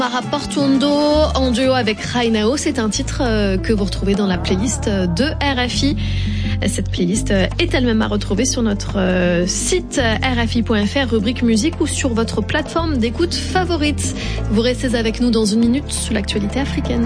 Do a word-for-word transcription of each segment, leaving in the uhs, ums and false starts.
Mara Portuondo en duo avec Rainao, c'est un titre que vous retrouvez dans la playlist de R F I. Cette playlist est elle-même à retrouver sur notre site r f i point f r, rubrique musique, ou sur votre plateforme d'écoute favorite. Vous restez avec nous dans une minute sous l'actualité africaine.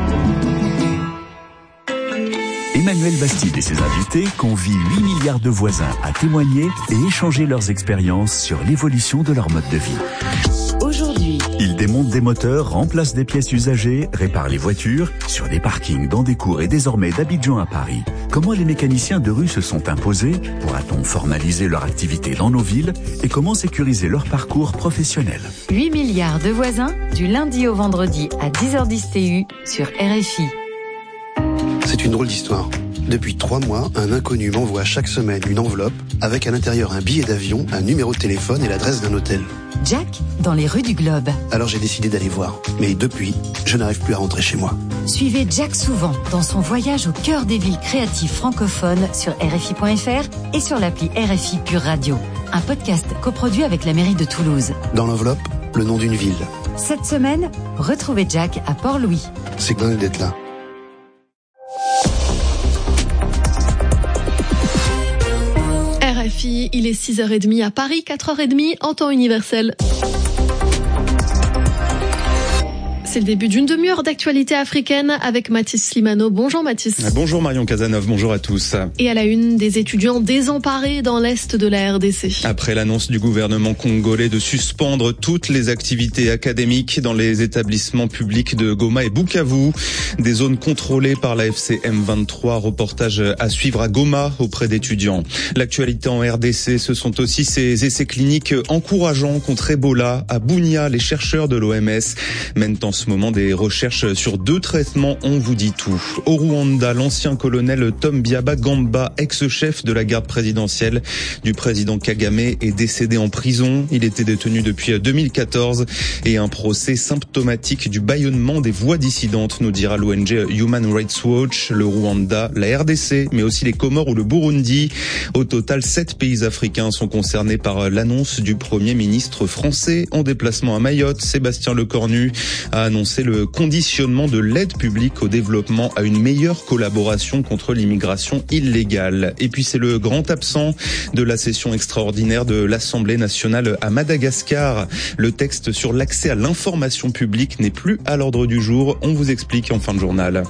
Emmanuel Bastide et ses invités convient huit milliards de voisins à témoigner et échanger leurs expériences sur l'évolution de leur mode de vie. Aujourd'hui, ils démontent des moteurs, remplacent des pièces usagées, réparent les voitures, sur des parkings, dans des cours et désormais d'Abidjan à Paris. Comment les mécaniciens de rue se sont imposés? Pourra-t-on formaliser leur activité dans nos villes? Et comment sécuriser leur parcours professionnel? huit milliards de voisins, du lundi au vendredi à dix heures dix T U sur R F I. C'est une drôle d'histoire. Depuis trois mois, un inconnu m'envoie chaque semaine une enveloppe avec à l'intérieur un billet d'avion, un numéro de téléphone et l'adresse d'un hôtel. Jack, dans les rues du Globe. Alors j'ai décidé d'aller voir. Mais depuis, je n'arrive plus à rentrer chez moi. Suivez Jack souvent dans son voyage au cœur des villes créatives francophones sur R F I point F R et sur l'appli R F I Pure Radio. Un podcast coproduit avec la mairie de Toulouse. Dans l'enveloppe, le nom d'une ville. Cette semaine, retrouvez Jack à Port-Louis. C'est dingue d'être là. R F I, il est six heures trente à Paris, quatre heures trente en temps universel. C'est le début d'une demi-heure d'actualité africaine avec Mathis Slimano. Bonjour Mathis. Bonjour Marion Casanov, bonjour à tous. Et à la une, des étudiants désemparés dans l'est de la R D C. Après l'annonce du gouvernement congolais de suspendre toutes les activités académiques dans les établissements publics de Goma et Bukavu, des zones contrôlées par la F C M vingt-trois, reportage à suivre à Goma auprès d'étudiants. L'actualité en R D C, ce sont aussi ces essais cliniques encourageants contre Ebola. À Bunia, les chercheurs de l'O M S mènent en ce moment des recherches sur deux traitements, on vous dit tout. Au Rwanda, l'ancien colonel Tom Byabagamba Gamba, ex-chef de la garde présidentielle du président Kagame, est décédé en prison. Il était détenu depuis deux mille quatorze et un procès symptomatique du bâillonnement des voix dissidentes, nous dira l'O N G Human Rights Watch. Le Rwanda, la R D C, mais aussi les Comores ou le Burundi. Au total, sept pays africains sont concernés par l'annonce du Premier ministre français en déplacement à Mayotte. Sébastien Lecornu a annoncé le conditionnement de l'aide publique au développement à une meilleure collaboration contre l'immigration illégale. Et puis c'est le grand absent de la session extraordinaire de l'Assemblée nationale à Madagascar. Le texte sur l'accès à l'information publique n'est plus à l'ordre du jour. On vous explique en fin de journal.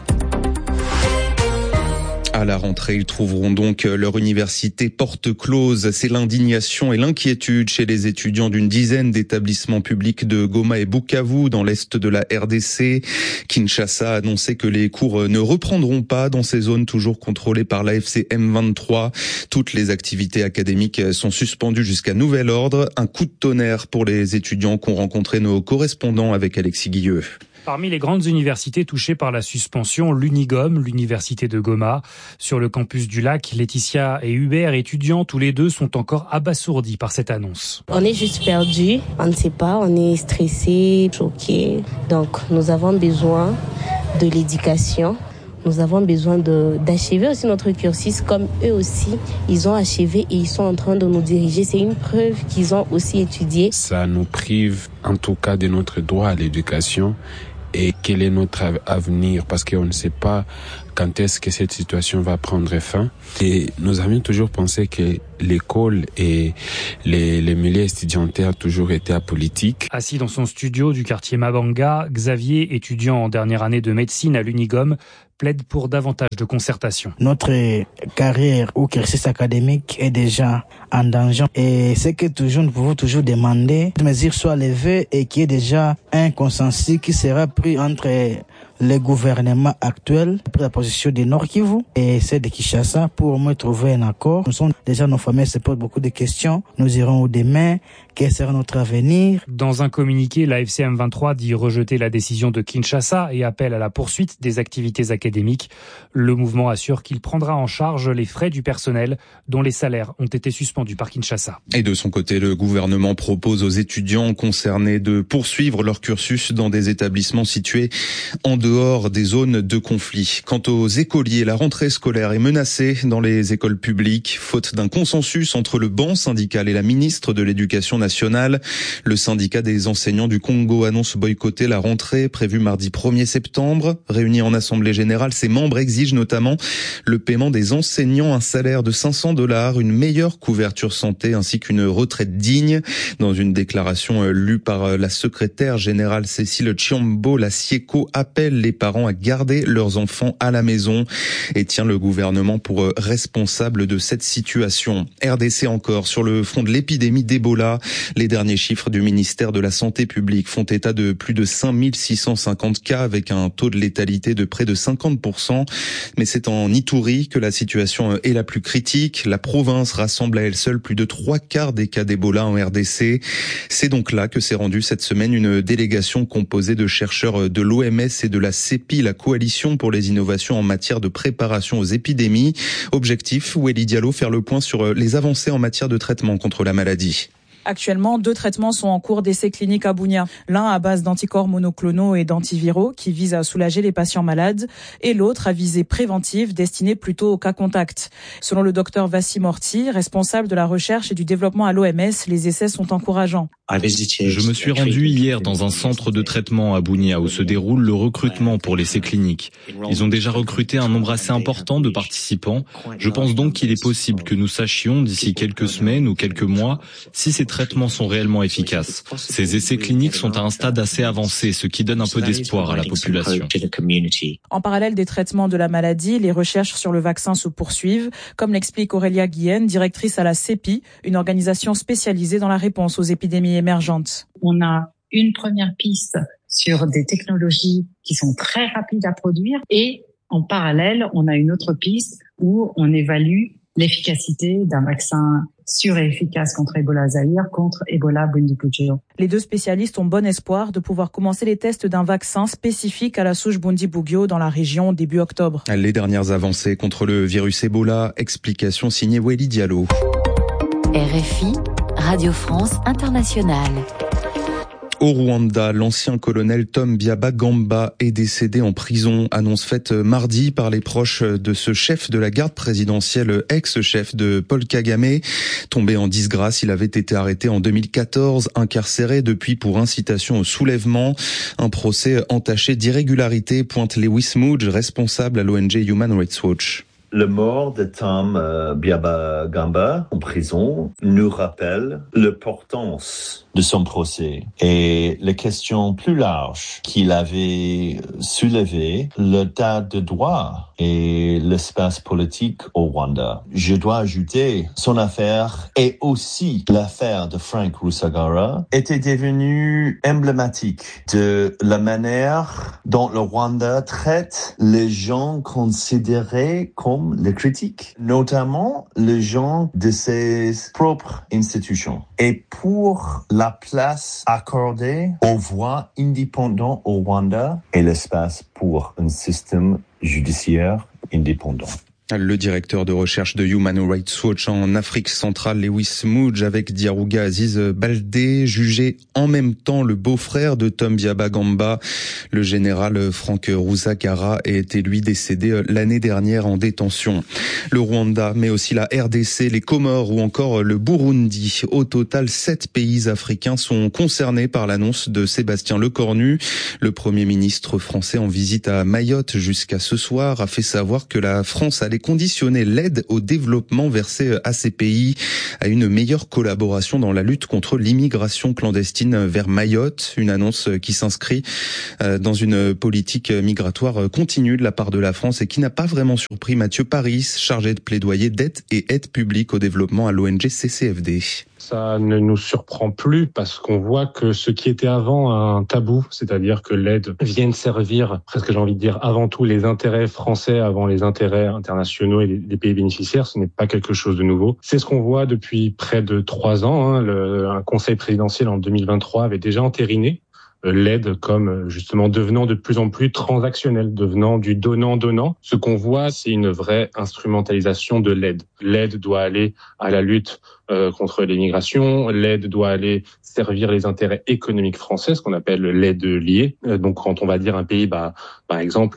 À la rentrée, ils trouveront donc leur université porte close. C'est l'indignation et l'inquiétude chez les étudiants d'une dizaine d'établissements publics de Goma et Bukavu dans l'est de la R D C. Kinshasa a annoncé que les cours ne reprendront pas dans ces zones toujours contrôlées par la F C M vingt-trois. Toutes les activités académiques sont suspendues jusqu'à nouvel ordre. Un coup de tonnerre pour les étudiants qu'ont rencontré nos correspondants avec Alexis Guilleux. Parmi les grandes universités touchées par la suspension, l'Unigom, l'université de Goma. Sur le campus du Lac, Laetitia et Hubert, étudiants, tous les deux sont encore abasourdis par cette annonce. On est juste perdus, on ne sait pas, on est stressés, choqués. Donc nous avons besoin de l'éducation. Nous avons besoin de, d'achever aussi notre cursus comme eux aussi, ils ont achevé et ils sont en train de nous diriger. C'est une preuve qu'ils ont aussi étudié. Ça nous prive en tout cas de notre droit à l'éducation. Et quel est notre avenir, parce qu'on ne sait pas quand est-ce que cette situation va prendre fin. Et nous avions toujours pensé que l'école et les, les milieux étudiantaires ont toujours été apolitiques. Assis dans son studio du quartier Mabanga, Xavier, étudiant en dernière année de médecine à l'Unigom, plaide pour davantage de concertation. Notre carrière ou cursus académique est déjà en danger et c'est que toujours nous pouvons toujours demander que les mesures soient levées et qu'il y ait déjà un consensus qui sera pris entre le gouvernement actuel, la position du Nord Kivu et celle de Kinshasa pour au moins trouver un accord. Nous sommes déjà, nos familles se posent beaucoup de questions. Nous irons où demain? Quel sera notre avenir? Dans un communiqué, la F C M vingt-trois dit rejeter la décision de Kinshasa et appelle à la poursuite des activités académiques. Le mouvement assure qu'il prendra en charge les frais du personnel dont les salaires ont été suspendus par Kinshasa. Et de son côté, le gouvernement propose aux étudiants concernés de poursuivre leur cursus dans des établissements situés en dehors des zones de conflit. Quant aux écoliers, la rentrée scolaire est menacée dans les écoles publiques, faute d'un consensus entre le banc syndical et la ministre de l'Éducation nationale. Le syndicat des enseignants du Congo annonce boycotter la rentrée prévue mardi premier septembre. Réunis en assemblée générale, ses membres exigent notamment le paiement des enseignants, un salaire de cinq cents dollars, une meilleure couverture santé ainsi qu'une retraite digne. Dans une déclaration lue par la secrétaire générale Cécile Tchiombo, la SIECO appelle les parents à garder leurs enfants à la maison et tient le gouvernement pour responsable de cette situation. R D C encore, sur le front de l'épidémie d'Ebola, les derniers chiffres du ministère de la Santé publique font état de plus de cinq mille six cent cinquante cas avec un taux de létalité de près de cinquante pour cent. Mais c'est en Ituri que la situation est la plus critique. La province rassemble à elle seule plus de trois quarts des cas d'Ebola en R D C. C'est donc là que s'est rendue cette semaine une délégation composée de chercheurs de l'O M S et de la C E P I, la coalition pour les innovations en matière de préparation aux épidémies. Objectif, Welly Diallo, faire le point sur les avancées en matière de traitement contre la maladie. Actuellement, deux traitements sont en cours d'essai clinique à Bunia. L'un à base d'anticorps monoclonaux et d'antiviraux qui vise à soulager les patients malades et l'autre à visée préventive destinée plutôt aux cas contacts. Selon le docteur Vassim Orti, responsable de la recherche et du développement à l'O M S, les essais sont encourageants. Je me suis rendu hier dans un centre de traitement à Bunia où se déroule le recrutement pour l'essai clinique. Ils ont déjà recruté un nombre assez important de participants. Je pense donc qu'il est possible que nous sachions d'ici quelques semaines ou quelques mois si ces traitements sont réellement efficaces. Ces essais cliniques sont à un stade assez avancé, ce qui donne un peu d'espoir à la population. En parallèle des traitements de la maladie, les recherches sur le vaccin se poursuivent, comme l'explique Aurélia Guillen, directrice à la C E P I, une organisation spécialisée dans la réponse aux épidémies émergentes. On a une première piste sur des technologies qui sont très rapides à produire et en parallèle, on a une autre piste où on évalue l'efficacité d'un vaccin sûr et efficace contre Ebola Zaïre, contre Ebola Bundibugyo. Les deux spécialistes ont bon espoir de pouvoir commencer les tests d'un vaccin spécifique à la souche Bundibugyo dans la région début octobre. Les dernières avancées contre le virus Ebola, explication signée Welly Diallo. R F I, Radio France Internationale. Au Rwanda, l'ancien colonel Tom Byabagamba est décédé en prison. Annonce faite mardi par les proches de ce chef de la garde présidentielle, ex-chef de Paul Kagame. Tombé en disgrâce, il avait été arrêté en deux mille quatorze, incarcéré depuis pour incitation au soulèvement. Un procès entaché d'irrégularité, pointe Lewis Mudge, responsable à l'O N G Human Rights Watch. Le mort de Tom euh, Byabagamba en prison nous rappelle l'importance de son procès et les questions plus larges qu'il avait soulevées, l'état de droit et l'espace politique au Rwanda. Je dois ajouter, son affaire et aussi l'affaire de Frank Rusagara était devenue emblématique de la manière dont le Rwanda traite les gens considérés comme les critiques, notamment les gens de ses propres institutions. Et pour la place accordée aux voix indépendantes au Rwanda et l'espace pour un système judiciaire indépendant. Le directeur de recherche de Human Rights Watch en Afrique centrale, Lewis Mudge, avec Diarouga Aziz Baldé, jugé en même temps le beau-frère de Tom Byabagamba. Le général Frank Rusagara était lui décédé l'année dernière en détention. Le Rwanda, mais aussi la R D C, les Comores ou encore le Burundi. Au total, sept pays africains sont concernés par l'annonce de Sébastien Lecornu. Le Premier ministre français en visite à Mayotte jusqu'à ce soir a fait savoir que la France allait conditionner l'aide au développement versée à ces pays à une meilleure collaboration dans la lutte contre l'immigration clandestine vers Mayotte. Une annonce qui s'inscrit dans une politique migratoire continue de la part de la France et qui n'a pas vraiment surpris Mathieu Paris, chargé de plaidoyer d'aide et aide publique au développement à l'O N G C C F D. Ça ne nous surprend plus parce qu'on voit que ce qui était avant un tabou, c'est-à-dire que l'aide vienne servir, presque j'ai envie de dire, avant tout les intérêts français avant les intérêts internationaux et des pays bénéficiaires, ce n'est pas quelque chose de nouveau. C'est ce qu'on voit depuis près de trois ans. Hein. Le, un conseil présidentiel en deux mille vingt-trois avait déjà entériné l'aide comme justement devenant de plus en plus transactionnelle, devenant du donnant-donnant. Ce qu'on voit, c'est une vraie instrumentalisation de l'aide. L'aide doit aller à la lutte euh, contre l'immigration, l'aide doit aller servir les intérêts économiques français, ce qu'on appelle l'aide liée. Euh, donc quand on va dire un pays, bah, par exemple,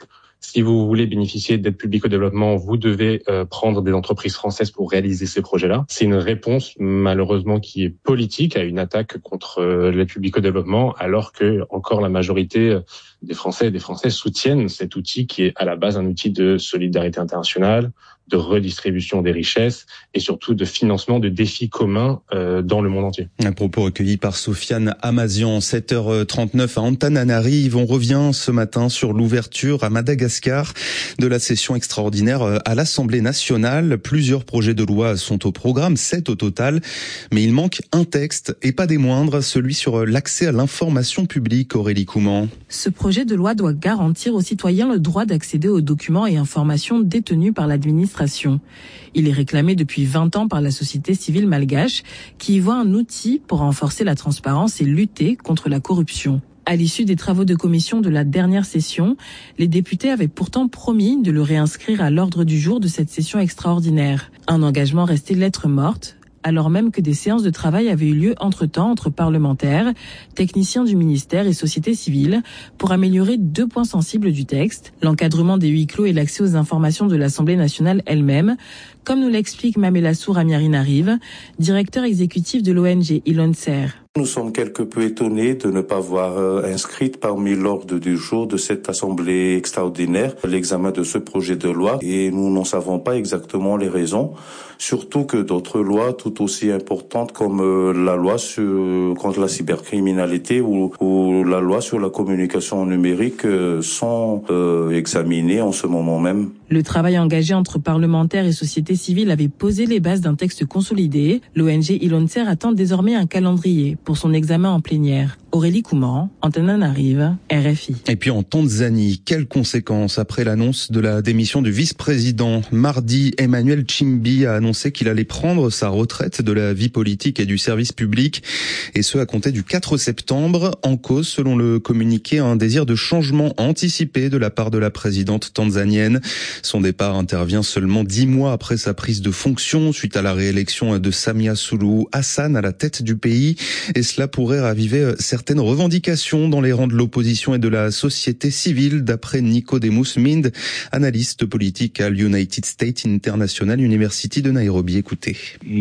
si vous voulez bénéficier d'aide publique au développement, vous devez euh, prendre des entreprises françaises pour réaliser ces projets-là. C'est une réponse malheureusement qui est politique à une attaque contre euh, l'aide publique au développement, alors que encore la majorité des Français et des Français soutiennent cet outil qui est à la base un outil de solidarité internationale, de redistribution des richesses et surtout de financement de défis communs euh, dans le monde entier. Un propos recueilli par Sofiane Amazian, sept heures trente-neuf à Antananarive. On revient ce matin sur l'ouverture à Madagascar de la session extraordinaire à l'Assemblée nationale. Plusieurs projets de loi sont au programme, sept au total, mais il manque un texte et pas des moindres, celui sur l'accès à l'information publique. Aurélie Couman. Ce projet de loi doit garantir aux citoyens le droit d'accéder aux documents et informations détenus par l'administration. Il est réclamé depuis vingt ans par la société civile malgache qui y voit un outil pour renforcer la transparence et lutter contre la corruption. À l'issue des travaux de commission de la dernière session, les députés avaient pourtant promis de le réinscrire à l'ordre du jour de cette session extraordinaire. Un engagement resté lettre morte, alors même que des séances de travail avaient eu lieu entre-temps entre parlementaires, techniciens du ministère et société civile pour améliorer deux points sensibles du texte, l'encadrement des huis clos et l'accès aux informations de l'Assemblée nationale elle-même, comme nous l'explique Mamelassou Ramiarinarive, directeur exécutif de l'O N G Ilonser. Nous sommes quelque peu étonnés de ne pas voir euh, inscrite parmi l'ordre du jour de cette assemblée extraordinaire l'examen de ce projet de loi et nous n'en savons pas exactement les raisons, surtout que d'autres lois tout aussi importantes comme euh, la loi sur, contre la cybercriminalité ou, ou la loi sur la communication numérique euh, sont euh, examinées en ce moment même. Le travail engagé entre parlementaires et société civile avait posé les bases d'un texte consolidé. L'O N G Ilonser attend désormais un calendrier pour son examen en plénière. Aurélie Couman, Antananarive, R F I. Et puis en Tanzanie, quelles conséquences après l'annonce de la démission du vice-président? Mardi, Emmanuel Nchimbi a annoncé qu'il allait prendre sa retraite de la vie politique et du service public, et ce à compter du quatre septembre. En cause, selon le communiqué, un désir de changement anticipé de la part de la présidente tanzanienne. Son départ intervient seulement dix mois après sa prise de fonction suite à la réélection de Samia Suluhu Hassan à la tête du pays, et cela pourrait raviver certaines revendications dans les rangs de l'opposition et de la société civile, d'après Nicodemus Mind, analyste politique à l'United States International University de Nairobi. Écoutez.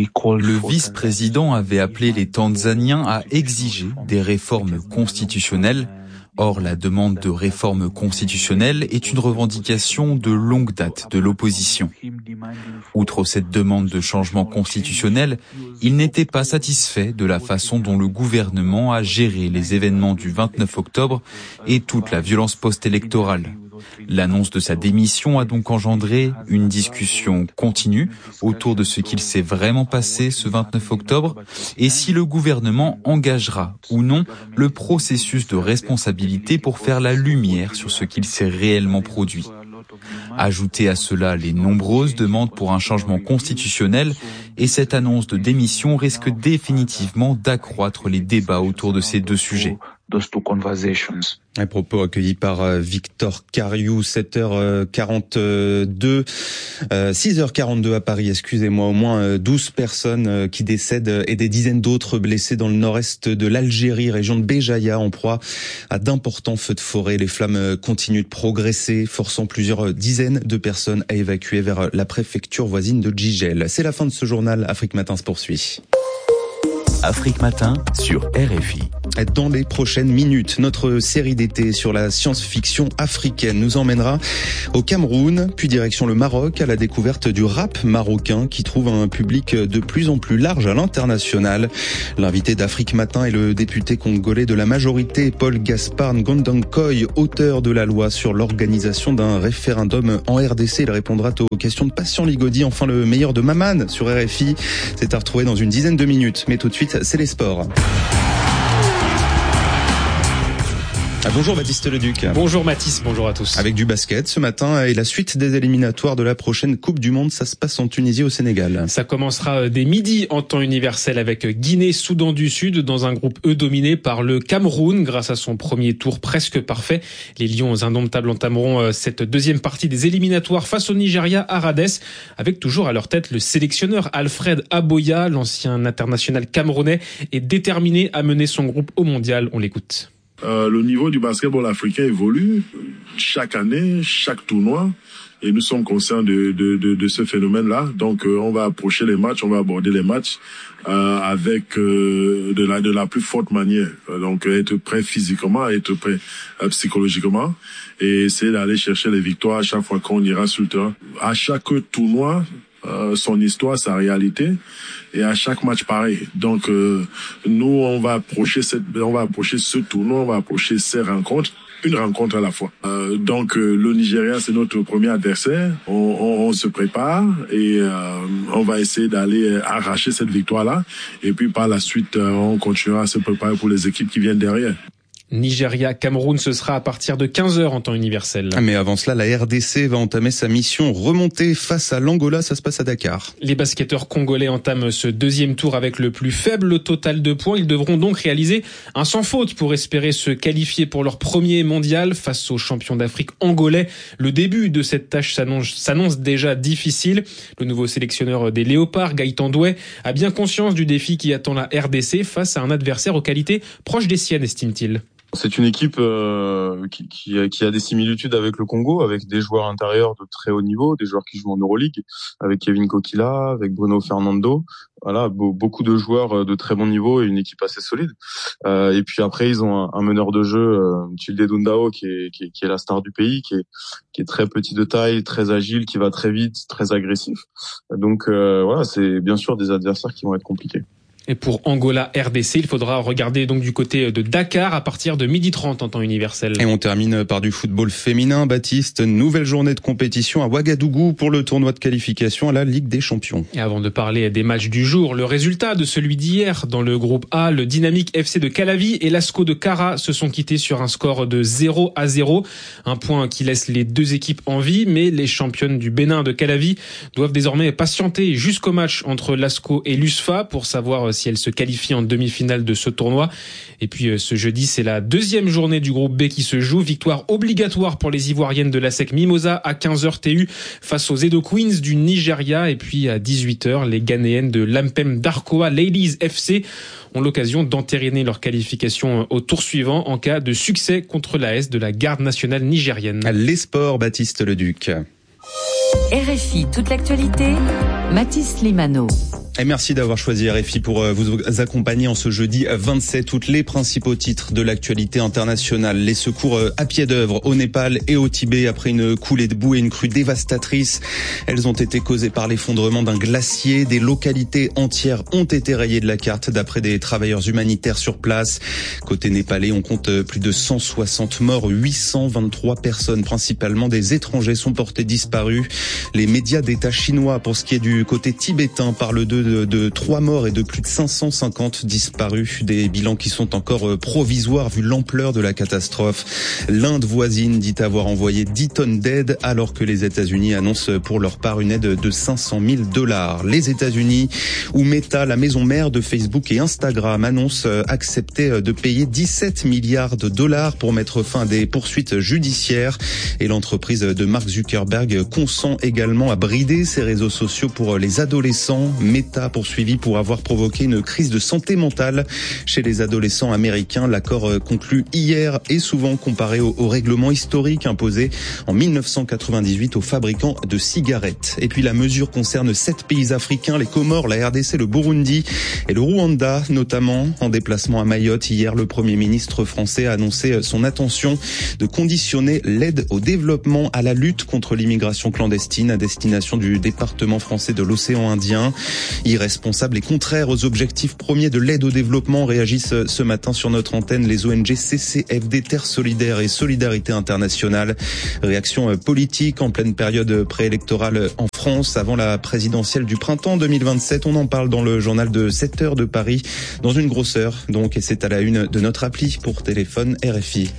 Le vice-président avait appelé les Tanzaniens à exiger des réformes constitutionnelles. Or, la demande de réforme constitutionnelle est une revendication de longue date de l'opposition. Outre cette demande de changement constitutionnel, il n'était pas satisfait de la façon dont le gouvernement a géré les événements du vingt-neuf octobre et toute la violence post-électorale. L'annonce de sa démission a donc engendré une discussion continue autour de ce qu'il s'est vraiment passé ce vingt-neuf octobre et si le gouvernement engagera ou non le processus de responsabilité pour faire la lumière sur ce qu'il s'est réellement produit. Ajoutez à cela les nombreuses demandes pour un changement constitutionnel et cette annonce de démission risque définitivement d'accroître les débats autour de ces deux sujets. Un propos accueilli par Victor Cariou, sept heures quarante-deux, six heures quarante-deux à Paris, excusez-moi, au moins douze personnes qui décèdent et des dizaines d'autres blessés dans le nord-est de l'Algérie, région de Béjaïa, en proie à d'importants feux de forêt. Les flammes continuent de progresser, forçant plusieurs dizaines de personnes à évacuer vers la préfecture voisine de Djigel. C'est la fin de ce journal. Afrique Matin se poursuit. Afrique Matin sur R F I. Dans les prochaines minutes, notre série d'été sur la science-fiction africaine nous emmènera au Cameroun, puis direction le Maroc, à la découverte du rap marocain qui trouve un public de plus en plus large à l'international. L'invité d'Afrique Matin est le député congolais de la majorité, Paul Gaspard Ngondankoy, auteur de la loi sur l'organisation d'un référendum en R D C. Il répondra aux questions de Patient Ligodi. Enfin, le meilleur de Maman sur R F I. C'est à retrouver dans une dizaine de minutes. Mais tout de suite, c'est les sports. Ah, bonjour Baptiste Leduc. Bonjour Mathis, bonjour à tous. Avec du basket ce matin et la suite des éliminatoires de la prochaine Coupe du Monde, ça se passe en Tunisie au Sénégal. Ça commencera dès midi en temps universel avec Guinée-Soudan du Sud dans un groupe E dominé par le Cameroun grâce à son premier tour presque parfait. Les Lions indomptables entameront cette deuxième partie des éliminatoires face au Nigeria à Rades avec toujours à leur tête le sélectionneur Alfred Aboya, l'ancien international camerounais, est déterminé à mener son groupe au mondial. On l'écoute. Euh, le niveau du basketball africain évolue chaque année, chaque tournoi. Et nous sommes conscients de, de, de, de ce phénomène-là. Donc, euh, on va approcher les matchs, on va aborder les matchs euh, avec euh, de la de la plus forte manière. Donc, être prêt physiquement, être prêt euh, psychologiquement, et essayer d'aller chercher les victoires à chaque fois qu'on ira sur le terrain. À chaque tournoi, euh, son histoire, sa réalité, et à chaque match pareil. Donc, euh, nous, on va approcher cette, on va approcher ce tournoi, on va approcher ces rencontres. Une rencontre à la fois. Euh, donc euh, le Nigeria, c'est notre premier adversaire. On, on, on se prépare et euh, on va essayer d'aller arracher cette victoire-là. Et puis par la suite, euh, on continuera à se préparer pour les équipes qui viennent derrière. Nigeria, Cameroun, ce sera à partir de quinze heures en temps universel. Mais avant cela, la R D C va entamer sa mission remontée face à l'Angola. Ça se passe à Dakar. Les basketteurs congolais entament ce deuxième tour avec le plus faible total de points. Ils devront donc réaliser un sans faute pour espérer se qualifier pour leur premier mondial face aux champions d'Afrique angolais. Le début de cette tâche s'annonce, s'annonce déjà difficile. Le nouveau sélectionneur des Léopards, Gaëtan Doué, a bien conscience du défi qui attend la R D C face à un adversaire aux qualités proches des siennes, estime-t-il. C'est une équipe euh, qui, qui, a, qui a des similitudes avec le Congo, avec des joueurs intérieurs de très haut niveau, des joueurs qui jouent en Euroleague, avec Kevin Kokila, avec Bruno Fernando. Voilà, be- beaucoup de joueurs de très bon niveau et une équipe assez solide. Euh, et puis après, ils ont un, un meneur de jeu, euh, Tilde Dundao, qui est, qui, est, qui est la star du pays, qui est, qui est très petit de taille, très agile, qui va très vite, très agressif. Donc euh, voilà, c'est bien sûr des adversaires qui vont être compliqués. Et pour Angola R D C, il faudra regarder donc du côté de Dakar à partir de midi trente en temps universel. Et on termine par du football féminin. Baptiste, nouvelle journée de compétition à Ouagadougou pour le tournoi de qualification à la Ligue des Champions. Et avant de parler des matchs du jour, le résultat de celui d'hier dans le groupe A, le Dynamique F C de Calavi et l'Asco de Kara se sont quittés sur un score de zéro à zéro. Un point qui laisse les deux équipes en vie, mais les championnes du Bénin de Calavi doivent désormais patienter jusqu'au match entre l'Asco et l'U S F A pour savoir si elle se qualifie en demi-finale de ce tournoi. Et puis ce jeudi, c'est la deuxième journée du groupe B qui se joue. Victoire obligatoire pour les Ivoiriennes de l'A S E C Mimosa à quinze heures T U face aux Edo Queens du Nigeria. Et puis à dix-huit heures, les Ghanéennes de l'Ampem Darkoa Ladies F C ont l'occasion d'entériner leur qualification au tour suivant en cas de succès contre l'A S de la garde nationale nigérienne. Les sports, Baptiste Leduc. R F I, toute l'actualité, Mathis Limano. Et merci d'avoir choisi R F I pour vous accompagner en ce jeudi vingt-sept août. Les principaux titres de l'actualité internationale. Les secours à pied d'œuvre au Népal et au Tibet après une coulée de boue et une crue dévastatrice. Elles ont été causées par l'effondrement d'un glacier. Des localités entières ont été rayées de la carte d'après des travailleurs humanitaires sur place. Côté népalais, on compte plus de cent soixante morts. huit cent vingt-trois personnes, principalement des étrangers, sont portées disparues. Les médias d'État chinois, pour ce qui est du côté tibétain, parlent de De, de trois morts et de plus de cinq cent cinquante disparus, des bilans qui sont encore provisoires vu l'ampleur de la catastrophe. L'Inde voisine dit avoir envoyé dix tonnes d'aide alors que les États-Unis annoncent pour leur part une aide de cinq cent mille dollars. Les États-Unis, où Meta, la maison mère de Facebook et Instagram, annonce accepter de payer dix-sept milliards de dollars pour mettre fin à des poursuites judiciaires. Et l'entreprise de Mark Zuckerberg consent également à brider ses réseaux sociaux pour les adolescents. Meta poursuivi pour avoir provoqué une crise de santé mentale chez les adolescents américains. L'accord conclu hier est souvent comparé au, au règlement historique imposé en mille neuf cent quatre-vingt-dix-huit aux fabricants de cigarettes. Et puis la mesure concerne sept pays africains, les Comores, la R D C, le Burundi et le Rwanda notamment. En déplacement à Mayotte hier, le Premier ministre français a annoncé son intention de conditionner l'aide au développement à la lutte contre l'immigration clandestine à destination du département français de l'océan Indien. Irresponsables et contraires aux objectifs premiers de l'aide au développement, réagissent ce matin sur notre antenne les O N G C C F D, Terre Solidaire et Solidarité Internationale. Réaction politique en pleine période préélectorale en France avant la présidentielle du printemps deux mille vingt-sept. On en parle dans le journal de sept heures de Paris, dans une grosse heure donc, et c'est à la une de notre appli pour téléphone R F I.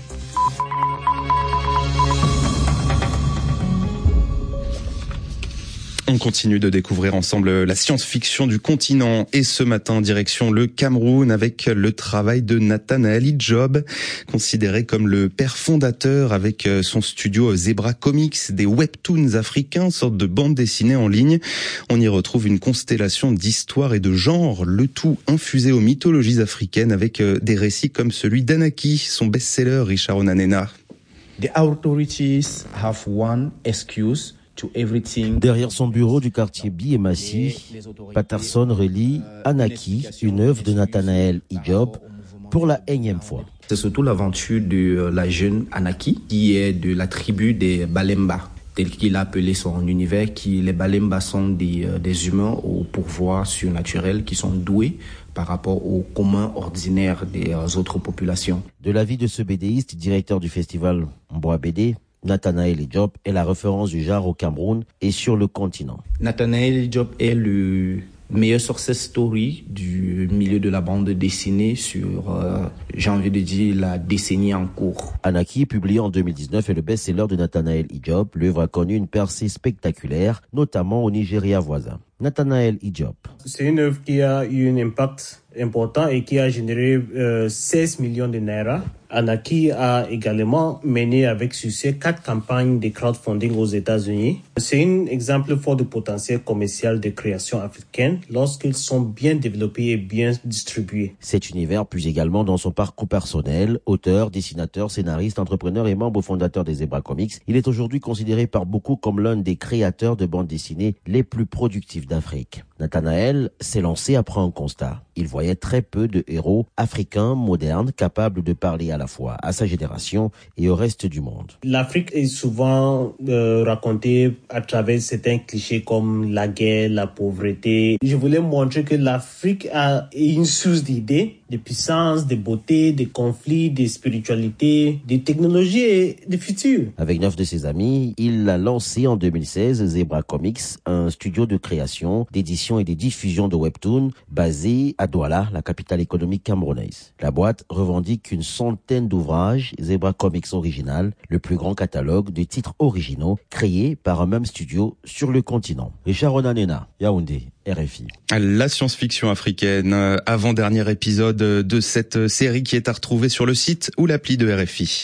On continue de découvrir ensemble la science-fiction du continent et ce matin, direction le Cameroun avec le travail de Nathanaël Idjob, considéré comme le père fondateur avec son studio Zebra Comics, des webtoons africains, sorte de bande dessinée en ligne. On y retrouve une constellation d'histoires et de genres, le tout infusé aux mythologies africaines avec des récits comme celui d'Anaki, son best-seller Richard Onanena. The authorities have one excuse. Derrière son bureau du quartier Biémassi, Patterson relie Anaki, une œuvre de Nathanaël Idjob, pour la énième fois. C'est surtout l'aventure de la jeune Anaki, qui est de la tribu des Balemba, tel qu'il a appelé son univers, qui les Balemba sont des, des humains au pouvoir surnaturel, qui sont doués par rapport au commun ordinaire des autres populations. De l'avis de ce bédéiste, directeur du festival Mboa B D, Nathanaël Idjob est la référence du genre au Cameroun et sur le continent. Nathanaël Idjob est le meilleur success story du milieu de la bande dessinée sur, euh, j'ai envie de dire, la décennie en cours. Anaki, publié en deux mille dix-neuf, est le best-seller de Nathanaël Idjob. L'œuvre a connu une percée spectaculaire, notamment au Nigeria voisin. Nathanaël Idjob. C'est une œuvre qui a eu un impact important et qui a généré euh, seize millions de naira. Anaki a également mené avec succès quatre campagnes de crowdfunding aux États-Unis. C'est un exemple fort de potentiel commercial de création africaine lorsqu'ils sont bien développés et bien distribués. Cet univers puise également dans son parcours personnel. Auteur, dessinateur, scénariste, entrepreneur et membre fondateur des Zebra Comics, il est aujourd'hui considéré par beaucoup comme l'un des créateurs de bandes dessinées les plus productifs d'Afrique. Nathanaël s'est lancé après un constat. Il voyait très peu de héros africains modernes capables de parler à la fois à sa génération et au reste du monde. L'Afrique est souvent euh, racontée à travers certains clichés comme la guerre, la pauvreté. Je voulais montrer que l'Afrique a une source d'idées, de puissance, de beauté, de conflits, de spiritualité, de technologie et de futur. Avec neuf de ses amis, il a lancé en deux mille seize Zebra Comics, un studio de création, d'édition et de diffusion de webtoons basé à Douala, la capitale économique camerounaise. La boîte revendique une centaine d'ouvrages Zebra Comics original, le plus grand catalogue de titres originaux créés par un même studio sur le continent. Richard Onanena, Yaoundé, R F I. La science-fiction africaine, avant-dernier épisode de cette série qui est à retrouver sur le site ou l'appli de R F I.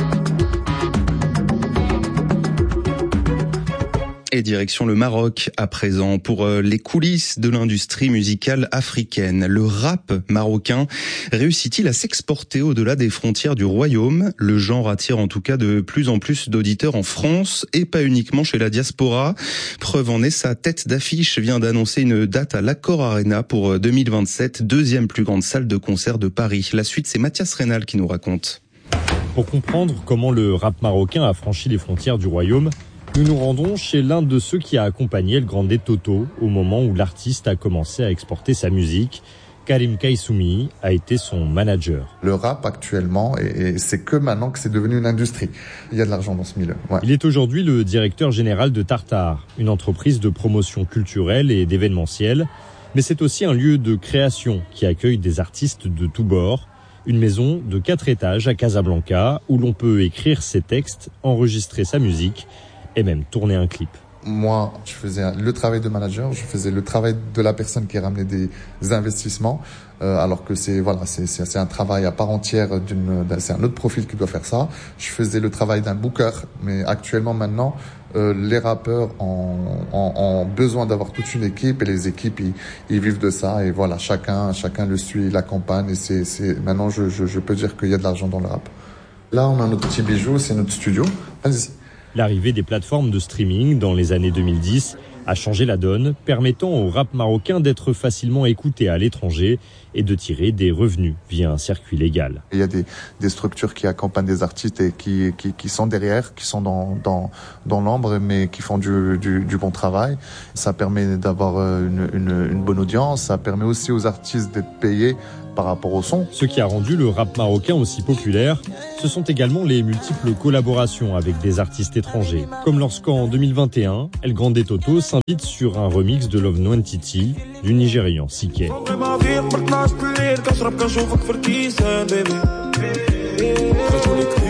Et direction le Maroc à présent pour les coulisses de l'industrie musicale africaine. Le rap marocain réussit-il à s'exporter au-delà des frontières du royaume? Le genre attire en tout cas de plus en plus d'auditeurs en France et pas uniquement chez la diaspora. Preuve en est, sa tête d'affiche vient d'annoncer une date à l'Accor Arena pour deux mille vingt-sept, deuxième plus grande salle de concert de Paris. La suite, c'est Mathias Rénal qui nous raconte. Pour comprendre comment le rap marocain a franchi les frontières du royaume, nous nous rendons chez l'un de ceux qui a accompagné le Grande Toto au moment où l'artiste a commencé à exporter sa musique. Karim Kaissoumi a été son manager. Le rap actuellement, et, et c'est que maintenant que c'est devenu une industrie. Il y a de l'argent dans ce milieu. Ouais. Il est aujourd'hui le directeur général de Tartare, une entreprise de promotion culturelle et d'événementiel. Mais c'est aussi un lieu de création qui accueille des artistes de tous bords. Une maison de quatre étages à Casablanca où l'on peut écrire ses textes, enregistrer sa musique et même tourner un clip. Moi, je faisais le travail de manager, je faisais le travail de la personne qui ramenait des investissements, euh, alors que c'est voilà, c'est, c'est c'est un travail à part entière d'une, c'est un autre profil qui doit faire ça. Je faisais le travail d'un booker, mais actuellement maintenant, euh, les rappeurs ont, ont, ont besoin d'avoir toute une équipe et les équipes ils, ils vivent de ça et voilà, chacun chacun le suit, l'accompagne et c'est c'est maintenant je je je peux dire qu'il y a de l'argent dans le rap. Là, on a notre petit bijou, c'est notre studio. Vas-y. L'arrivée des plateformes de streaming dans les années deux mille dix a changé la donne, permettant au rap marocain d'être facilement écouté à l'étranger et de tirer des revenus via un circuit légal. Il y a des, des structures qui accompagnent des artistes et qui, qui, qui sont derrière, qui sont dans, dans, dans l'ombre, mais qui font du, du, du bon travail. Ça permet d'avoir une, une, une bonne audience, ça permet aussi aux artistes d'être payés par rapport au son. Ce qui a rendu le rap marocain aussi populaire, ce sont également les multiples collaborations avec des artistes étrangers. Comme lorsqu'en deux mille vingt et un, El Grande Toto s'invite sur un remix de Love Nwantiti du Nigérian Siké.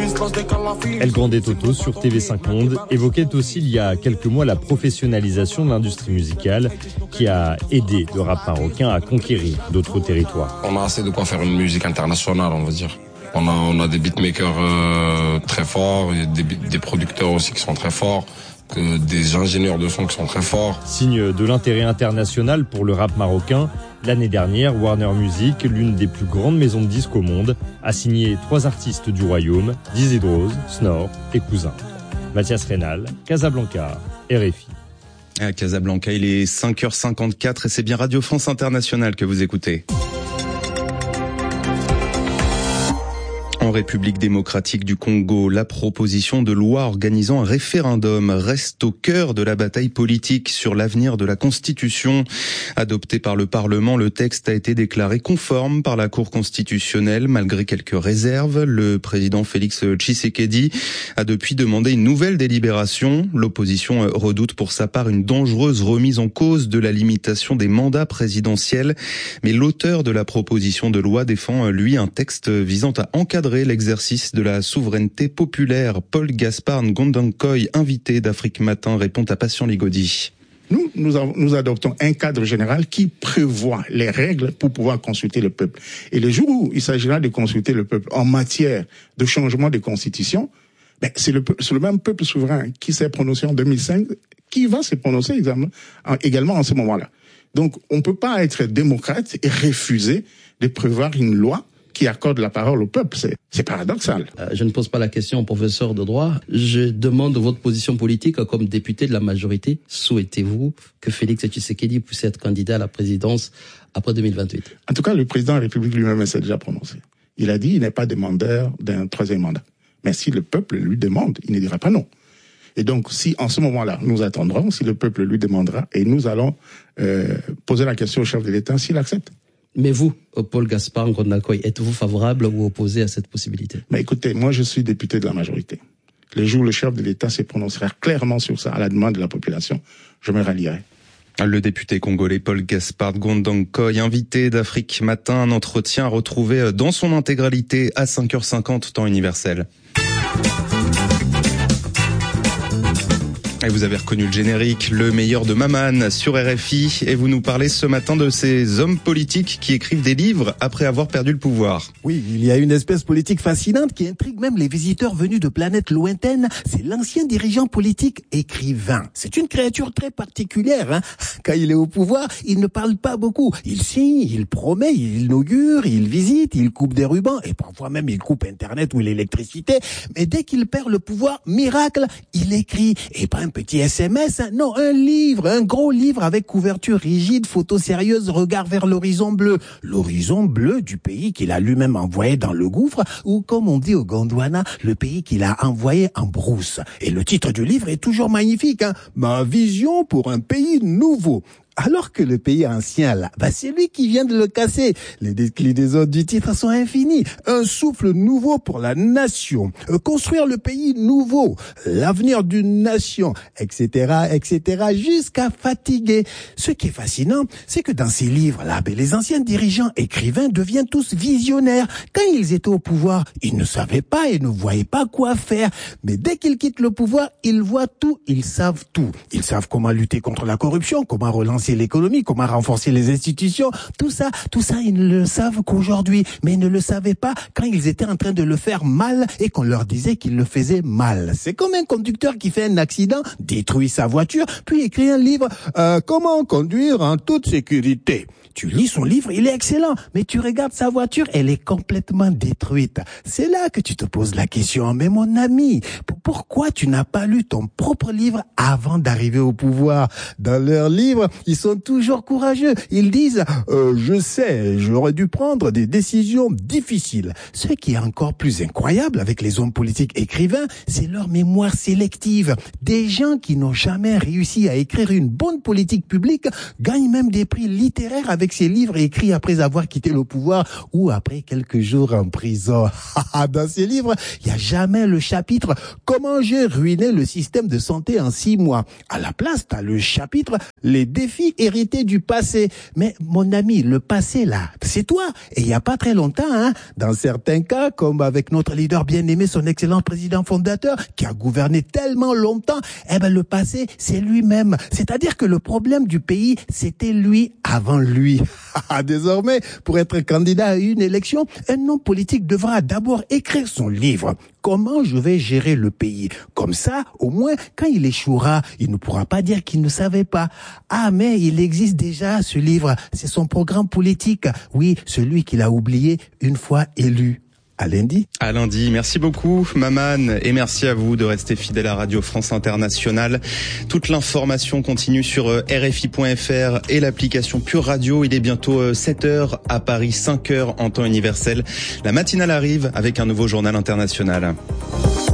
El Grande Toto sur T V cinq Monde évoquait aussi il y a quelques mois la professionnalisation de l'industrie musicale qui a aidé le rap marocain à conquérir d'autres territoires. On a assez de quoi faire une musique internationale, on va dire. On a, on a des beatmakers euh, très forts, et des, des producteurs aussi qui sont très forts, que des ingénieurs de son qui sont très forts. Signe de l'intérêt international pour le rap marocain, l'année dernière, Warner Music, l'une des plus grandes maisons de disques au monde, a signé trois artistes du royaume, Dizzy Drose, Snor et Cousin. Mathias Rénal, Casablanca, R F I. À Casablanca, il est cinq heures cinquante-quatre et c'est bien Radio France Internationale que vous écoutez. En République démocratique du Congo, la proposition de loi organisant un référendum reste au cœur de la bataille politique sur l'avenir de la Constitution. Adopté par le Parlement, le texte a été déclaré conforme par la Cour constitutionnelle malgré quelques réserves. Le président Félix Tshisekedi a depuis demandé une nouvelle délibération. L'opposition redoute pour sa part une dangereuse remise en cause de la limitation des mandats présidentiels. Mais l'auteur de la proposition de loi défend, lui, un texte visant à encadrer l'exercice de la souveraineté populaire. Paul Gaspard Ngondankoy, invité d'Afrique Matin, répond à Patient Ligodi. Nous, nous, nous adoptons un cadre général qui prévoit les règles pour pouvoir consulter le peuple. Et le jour où il s'agira de consulter le peuple en matière de changement de constitution, ben, c'est, le, c'est le même peuple souverain qui s'est prononcé en deux mille cinq qui va se prononcer également en ce moment-là. Donc, on ne peut pas être démocrate et refuser de prévoir une loi qui accorde la parole au peuple. C'est, c'est paradoxal. Euh, je ne pose pas la question au professeur de droit. Je demande votre position politique comme député de la majorité. Souhaitez-vous que Félix Tshisekedi puisse être candidat à la présidence après deux mille vingt-huit? En tout cas, le président de la République lui-même s'est déjà prononcé. Il a dit qu'il n'est pas demandeur d'un troisième mandat. Mais si le peuple lui demande, il ne dira pas non. Et donc, si en ce moment-là, nous attendrons, si le peuple lui demandera, et nous allons euh, poser la question au chef de l'État s'il accepte. Mais vous, Paul Gaspard Ngondankoy, êtes-vous favorable ou opposé à cette possibilité? Mais écoutez, moi je suis député de la majorité. Le jour où le chef de l'État se prononcera clairement sur ça, à la demande de la population, je me rallierai. Le député congolais Paul Gaspard Ngondankoy, invité d'Afrique Matin, un entretien à retrouver dans son intégralité à cinq heures cinquante, temps universel. Et vous avez reconnu le générique, le meilleur de Maman sur R F I. Et vous nous parlez ce matin de ces hommes politiques qui écrivent des livres après avoir perdu le pouvoir. Oui, il y a une espèce politique fascinante qui intrigue même les visiteurs venus de planètes lointaines. C'est l'ancien dirigeant politique écrivain. C'est une créature très particulière, hein. Quand il est au pouvoir, il ne parle pas beaucoup. Il signe, il promet, il inaugure, il visite, il coupe des rubans et parfois même il coupe Internet ou l'électricité. Mais dès qu'il perd le pouvoir, miracle, il écrit. Et pas un petit S M S, hein. Non, un livre, un gros livre avec couverture rigide, photo sérieuse, regard vers l'horizon bleu. L'horizon bleu du pays qu'il a lui-même envoyé dans le gouffre, ou comme on dit au Gondwana, le pays qu'il a envoyé en brousse. Et le titre du livre est toujours magnifique, hein. Ma vision pour un pays nouveau. Alors que le pays ancien, là, bah c'est lui qui vient de le casser. Les déclinaisons du titre sont infinies. Un souffle nouveau pour la nation. Euh, construire le pays nouveau. L'avenir d'une nation, et cetera, et cetera, jusqu'à fatiguer. Ce qui est fascinant, c'est que dans ces livres-là, bah, les anciens dirigeants écrivains deviennent tous visionnaires. Quand ils étaient au pouvoir, ils ne savaient pas et ne voyaient pas quoi faire. Mais dès qu'ils quittent le pouvoir, ils voient tout, ils savent tout. Ils savent comment lutter contre la corruption, comment relancer l'économie, comment renforcer les institutions, tout ça, tout ça, ils ne le savent qu'aujourd'hui, mais ils ne le savaient pas quand ils étaient en train de le faire mal et qu'on leur disait qu'ils le faisaient mal. C'est comme un conducteur qui fait un accident, détruit sa voiture, puis écrit un livre, euh, comment conduire en toute sécurité. Tu lis son livre, il est excellent, mais tu regardes sa voiture, elle est complètement détruite. C'est là que tu te poses la question, mais mon ami, pourquoi tu n'as pas lu ton propre livre avant d'arriver au pouvoir? Dans leurs livres, ils sont toujours courageux. Ils disent euh, « Je sais, j'aurais dû prendre des décisions difficiles ». Ce qui est encore plus incroyable avec les hommes politiques écrivains, c'est leur mémoire sélective. Des gens qui n'ont jamais réussi à écrire une bonne politique publique gagnent même des prix littéraires avec ces livres écrits après avoir quitté le pouvoir ou après quelques jours en prison. Dans ces livres, il n'y a jamais le chapitre « Comment j'ai ruiné le système de santé en six mois ». À la place, tu as le chapitre « Les défis défis hérités du passé. Mais mon ami, le passé là, c'est toi. Et il y a pas très longtemps, hein, dans certains cas, comme avec notre leader bien-aimé, son excellent président fondateur, qui a gouverné tellement longtemps, eh ben le passé, c'est lui-même. C'est-à-dire que le problème du pays, c'était lui avant lui. Désormais, pour être candidat à une élection, un homme politique devra d'abord écrire son livre. Comment je vais gérer le pays? Comme ça, au moins, quand il échouera, il ne pourra pas dire qu'il ne savait pas. Ah, mais il existe déjà ce livre. C'est son programme politique. Oui, celui qu'il a oublié une fois élu. À lundi. À lundi. Merci beaucoup, Maman. Et merci à vous de rester fidèle à Radio France Internationale. Toute l'information continue sur R F I point F R et l'application Pure Radio. Il est bientôt sept heures à Paris, cinq heures en temps universel. La matinale arrive avec un nouveau journal international.